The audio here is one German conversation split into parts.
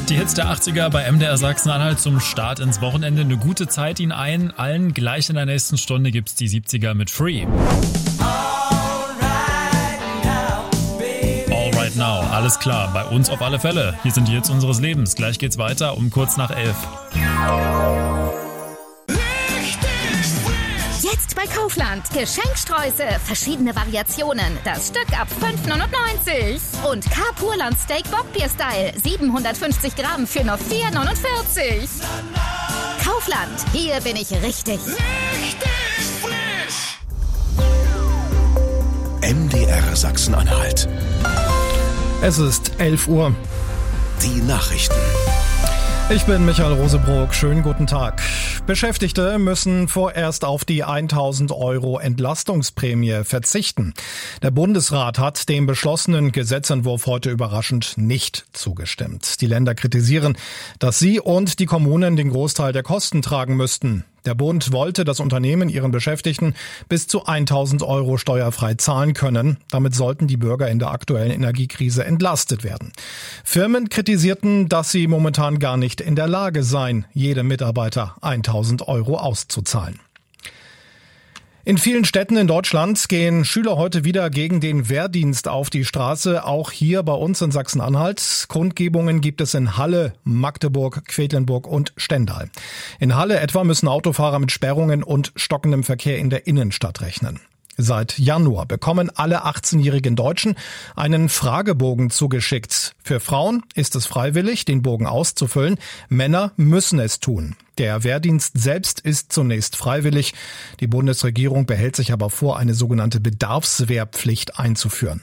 Die Hits der 80er bei MDR Sachsen-Anhalt zum Start ins Wochenende. Eine gute Zeit Ihnen allen. Gleich in der nächsten Stunde gibt's die 70er mit Free. All right now, alles klar, bei uns auf alle Fälle. Hier sind die Hits unseres Lebens. Gleich geht's weiter um kurz nach 11. Jetzt bei Kaufland. Geschenksträuße, verschiedene Variationen. Das Stück ab 5,99. Und Carpurland Steak Bockbier-Style. 750 Gramm für nur 4,49. Kaufland, hier bin ich richtig. MDR Sachsen-Anhalt. Es ist 11 Uhr. Die Nachrichten. Ich bin Michael Rosebrock. Schönen guten Tag. Beschäftigte müssen vorerst auf die 1.000 € Entlastungsprämie verzichten. Der Bundesrat hat dem beschlossenen Gesetzentwurf heute überraschend nicht zugestimmt. Die Länder kritisieren, dass sie und die Kommunen den Großteil der Kosten tragen müssten. Der Bund wollte, dass Unternehmen ihren Beschäftigten bis zu 1.000 € steuerfrei zahlen können. Damit sollten die Bürger in der aktuellen Energiekrise entlastet werden. Firmen kritisierten, dass sie momentan gar nicht in der Lage seien, jedem Mitarbeiter 1.000 € auszuzahlen. In vielen Städten in Deutschland gehen Schüler heute wieder gegen den Wehrdienst auf die Straße, auch hier bei uns in Sachsen-Anhalt. Kundgebungen gibt es in Halle, Magdeburg, Quedlinburg und Stendal. In Halle etwa müssen Autofahrer mit Sperrungen und stockendem Verkehr in der Innenstadt rechnen. Seit Januar bekommen alle 18-jährigen Deutschen einen Fragebogen zugeschickt. Für Frauen ist es freiwillig, den Bogen auszufüllen. Männer müssen es tun. Der Wehrdienst selbst ist zunächst freiwillig. Die Bundesregierung behält sich aber vor, eine sogenannte Bedarfswehrpflicht einzuführen.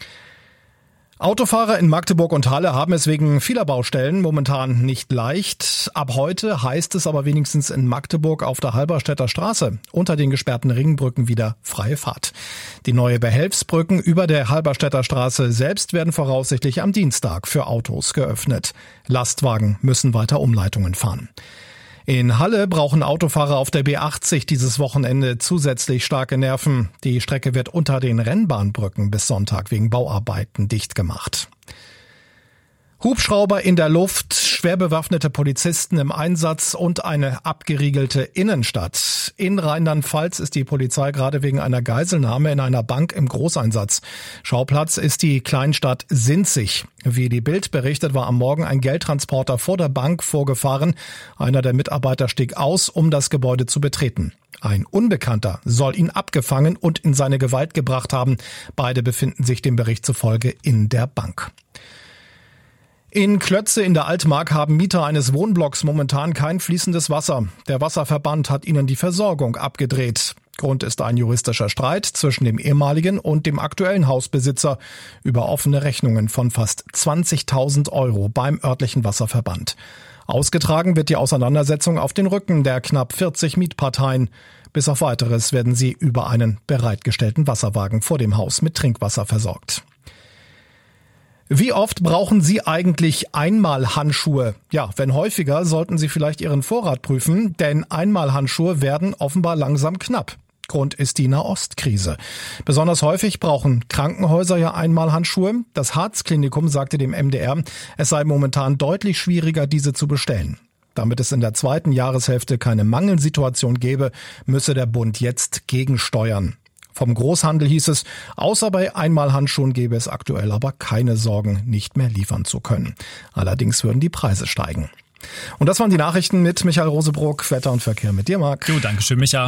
Autofahrer in Magdeburg und Halle haben es wegen vieler Baustellen momentan nicht leicht. Ab heute heißt es aber wenigstens in Magdeburg auf der Halberstädter Straße unter den gesperrten Ringbrücken wieder freie Fahrt. Die neue Behelfsbrücken über der Halberstädter Straße selbst werden voraussichtlich am Dienstag für Autos geöffnet. Lastwagen müssen weiter Umleitungen fahren. In Halle brauchen Autofahrer auf der B80 dieses Wochenende zusätzlich starke Nerven. Die Strecke wird unter den Rennbahnbrücken bis Sonntag wegen Bauarbeiten dicht gemacht. Hubschrauber in der Luft, schwer bewaffnete Polizisten im Einsatz und eine abgeriegelte Innenstadt. In Rheinland-Pfalz ist die Polizei gerade wegen einer Geiselnahme in einer Bank im Großeinsatz. Schauplatz ist die Kleinstadt Sinzig. Wie die Bild berichtet, war am Morgen ein Geldtransporter vor der Bank vorgefahren. Einer der Mitarbeiter stieg aus, um das Gebäude zu betreten. Ein Unbekannter soll ihn abgefangen und in seine Gewalt gebracht haben. Beide befinden sich dem Bericht zufolge in der Bank. In Klötze in der Altmark haben Mieter eines Wohnblocks momentan kein fließendes Wasser. Der Wasserverband hat ihnen die Versorgung abgedreht. Grund ist ein juristischer Streit zwischen dem ehemaligen und dem aktuellen Hausbesitzer über offene Rechnungen von fast 20.000 € beim örtlichen Wasserverband. Ausgetragen wird die Auseinandersetzung auf den Rücken der knapp 40 Mietparteien. Bis auf Weiteres werden sie über einen bereitgestellten Wasserwagen vor dem Haus mit Trinkwasser versorgt. Wie oft brauchen Sie eigentlich Einmalhandschuhe? Ja, wenn häufiger, sollten Sie vielleicht Ihren Vorrat prüfen, denn Einmalhandschuhe werden offenbar langsam knapp. Grund ist die Nahostkrise. Besonders häufig brauchen Krankenhäuser ja Einmalhandschuhe. Das Harz-Klinikum sagte dem MDR, es sei momentan deutlich schwieriger, diese zu bestellen. Damit es in der zweiten Jahreshälfte keine Mangelsituation gäbe, müsse der Bund jetzt gegensteuern. Vom Großhandel hieß es, außer bei Einmalhandschuhen gäbe es aktuell aber keine Sorgen, nicht mehr liefern zu können. Allerdings würden die Preise steigen. Und das waren die Nachrichten mit Michael Rosebrock, Wetter und Verkehr mit dir, Marc. Jo, danke schön, Micha.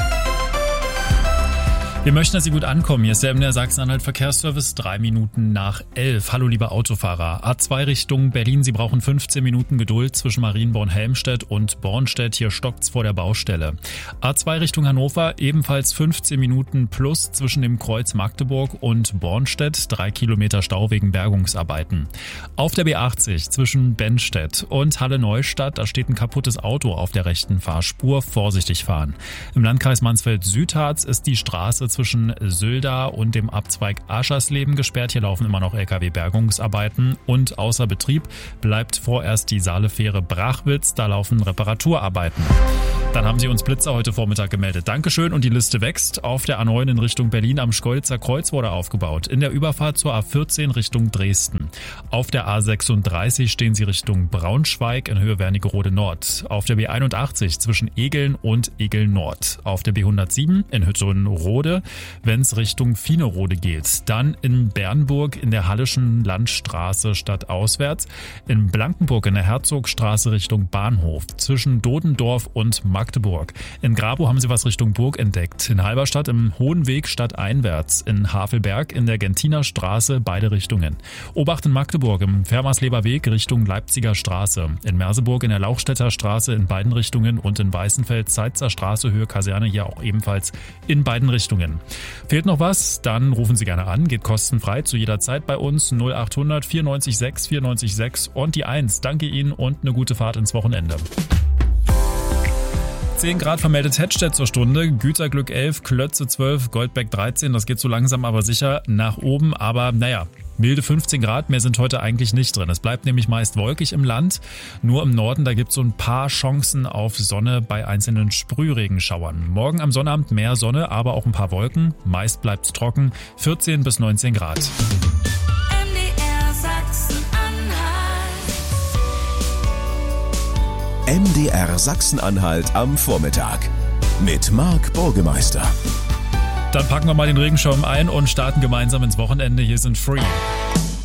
Wir möchten, dass Sie gut ankommen. Hier ist der MDR Sachsen-Anhalt Verkehrsservice, 3 Minuten nach 11. Hallo, liebe Autofahrer. A2 Richtung Berlin. Sie brauchen 15 Minuten Geduld zwischen Marienborn-Helmstedt und Bornstedt. Hier stockt's vor der Baustelle. A2 Richtung Hannover. Ebenfalls 15 Minuten plus zwischen dem Kreuz Magdeburg und Bornstedt. 3 Kilometer Stau wegen Bergungsarbeiten. Auf der B80 zwischen Bennstedt und Halle-Neustadt. Da steht ein kaputtes Auto auf der rechten Fahrspur. Vorsichtig fahren. Im Landkreis Mansfeld-Südharz ist die Straße zwischen Sülda und dem Abzweig Aschersleben gesperrt. Hier laufen immer noch LKW-Bergungsarbeiten und außer Betrieb bleibt vorerst die Saalefähre Brachwitz. Da laufen Reparaturarbeiten. Dann haben Sie uns Blitzer heute Vormittag gemeldet. Dankeschön, und die Liste wächst. Auf der A9 in Richtung Berlin am Schkeuditzer Kreuz wurde aufgebaut. In der Überfahrt zur A14 Richtung Dresden. Auf der A36 stehen Sie Richtung Braunschweig in Höhe Wernigerode Nord. Auf der B81 zwischen Egeln und Egeln Nord. Auf der B107 in Hüttenrode, wenn es Richtung Fienerode geht. Dann in Bernburg in der Hallischen Landstraße stadtauswärts. In Blankenburg in der Herzogstraße Richtung Bahnhof. Zwischen Dodendorf und Magdeburg. In Grabow haben Sie was Richtung Burg entdeckt. In Halberstadt im Hohenweg stadteinwärts. In Havelberg in der Gentiner Straße beide Richtungen. Obacht in Magdeburg im Fermersleber Weg Richtung Leipziger Straße. In Merseburg in der Lauchstädter Straße in beiden Richtungen und in Weißenfeld Zeitzer Straße Höhe Kaserne hier auch ebenfalls in beiden Richtungen. Fehlt noch was? Dann rufen Sie gerne an. Geht kostenfrei zu jeder Zeit bei uns. 0800 94 6 94 6 und die 1. Danke Ihnen und eine gute Fahrt ins Wochenende. 10 Grad vermeldet Hettstedt zur Stunde, Güterglück 11, Klötze 12, Goldbeck 13. Das geht so langsam aber sicher nach oben, aber milde 15 Grad, mehr sind heute eigentlich nicht drin. Es bleibt nämlich meist wolkig im Land. Nur im Norden, da gibt es so ein paar Chancen auf Sonne bei einzelnen Sprühregenschauern. Morgen am Sonnabend mehr Sonne, aber auch ein paar Wolken. Meist bleibt es trocken, 14 bis 19 Grad. MDR Sachsen-Anhalt am Vormittag mit Marc Burgemeister. Dann packen wir mal den Regenschirm ein und starten gemeinsam ins Wochenende. Hier sind Free.